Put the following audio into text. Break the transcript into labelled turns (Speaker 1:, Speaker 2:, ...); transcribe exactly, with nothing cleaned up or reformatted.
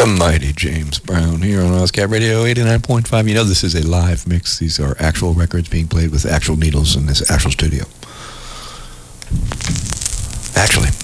Speaker 1: The mighty James Brown here on OzCat Radio eighty-nine point five. You know this is a live mix. These are actual records being played with actual needles in this actual studio. Actually.